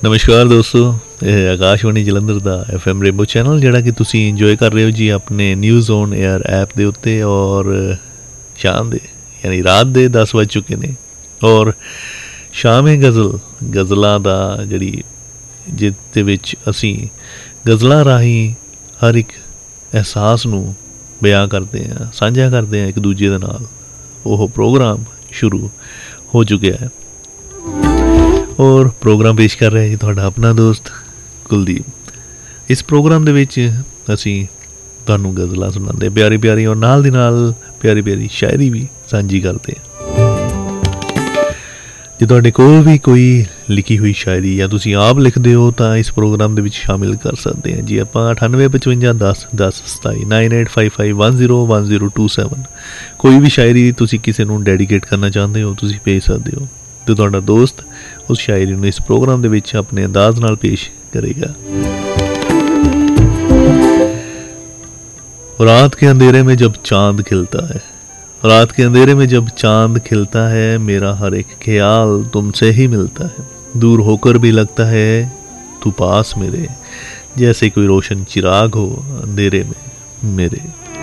ਨਮਸਕਾਰ ਦੋਸਤੋ, ਇਹ ਆਕਾਸ਼ਵਾਣੀ ਜਲੰਧਰ ਦਾ FM ਰੇਨਬੋ ਚੈਨਲ ਜਿਹੜਾ ਕਿ ਤੁਸੀਂ ਇੰਜੋਏ ਕਰ ਰਹੇ ਹੋ ਜੀ ਆਪਣੇ ਨਿਊਜ਼ ਔਨ 에ਅਰ ਐਪ ਦੇ ਉੱਤੇ। ਔਰ ਸ਼ਾਮ ਦੇ ਯਾਨੀ ਰਾਤ ਦੇ 10 ਵੱਜ ਚੁੱਕੇ ਨੇ ਔਰ ਸ਼ਾਮੇ ਗਜ਼ਲਾਂ ਦਾ ਜਿਹੜੀ ਜਿਹਦੇ ਵਿੱਚ ਅਸੀਂ ਗਜ਼ਲਾਂ ਰਾਹੀਂ ਹਰ ਇੱਕ ਅਹਿਸਾਸ ਨੂੰ ਬਿਆਨ ਕਰਦੇ ਹਾਂ, ਸਾਂਝਾ ਕਰਦੇ ਹਾਂ ਇੱਕ ਦੂਜੇ ਦੇ ਨਾਲ, ਉਹ ਪ੍ਰੋਗਰਾਮ ਸ਼ੁਰੂ ਹੋ ਚੁੱਕਿਆ ਹੈ। ਔਰ ਪ੍ਰੋਗਰਾਮ ਪੇਸ਼ ਕਰ ਰਿਹਾ ਜੀ ਤੁਹਾਡਾ ਆਪਣਾ ਦੋਸਤ ਕੁਲਦੀਪ। ਇਸ ਪ੍ਰੋਗਰਾਮ ਦੇ ਵਿੱਚ ਅਸੀਂ ਤੁਹਾਨੂੰ ਗਜ਼ਲਾਂ ਸੁਣਾਉਂਦੇ ਪਿਆਰੀ ਪਿਆਰੀ ਔਰ ਨਾਲ ਦੀ ਨਾਲ ਪਿਆਰੀ ਪਿਆਰੀ ਸ਼ਾਇਰੀ ਵੀ ਸਾਂਝੀ ਕਰਦੇ ਹਾਂ। ਜੇ ਤੁਹਾਡੇ ਕੋਲ ਵੀ ਕੋਈ ਲਿਖੀ ਹੋਈ ਸ਼ਾਇਰੀ ਜਾਂ ਤੁਸੀਂ ਆਪ ਲਿਖਦੇ ਹੋ ਤਾਂ ਇਸ ਪ੍ਰੋਗਰਾਮ ਦੇ ਵਿੱਚ ਸ਼ਾਮਿਲ ਕਰ ਸਕਦੇ ਹਾਂ ਜੀ। ਆਪਾਂ 9855 10 10 27 9855101027 ਕੋਈ ਵੀ ਸ਼ਾਇਰੀ ਤੁਸੀਂ ਕਿਸੇ ਨੂੰ ਡੈਡੀਕੇਟ ਕਰਨਾ ਚਾਹੁੰਦੇ ਹੋ ਤੁਸੀਂ ਭੇਜ ਸਕਦੇ ਹੋ तो ਤੁਹਾਡਾ ਦੋਸਤ उस शायरी ने इस प्रोग्राम ਦੇ ਵਿੱਚ अपने अंदाज नाल पेश करेगा। रात के अंधेरे में जब चांद खिलता है, रात के अंधेरे में जब चांद खिलता है, मेरा हर एक ख्याल तुमसे ही मिलता है। दूर होकर भी लगता है तू पास मेरे, जैसे कोई रोशन चिराग हो अंधेरे में मेरे।